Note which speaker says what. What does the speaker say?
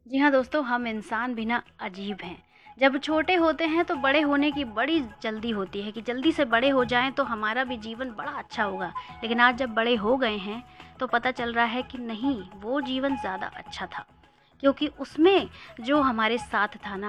Speaker 1: जी हाँ दोस्तों, हम इंसान भी ना अजीब हैं। जब छोटे होते हैं तो बड़े होने की बड़ी जल्दी होती है कि जल्दी से बड़े हो जाएँ तो हमारा भी जीवन बड़ा अच्छा होगा। लेकिन आज जब बड़े हो गए हैं तो पता चल रहा है कि नहीं, वो जीवन ज़्यादा अच्छा था। क्योंकि उसमें जो हमारे साथ था ना,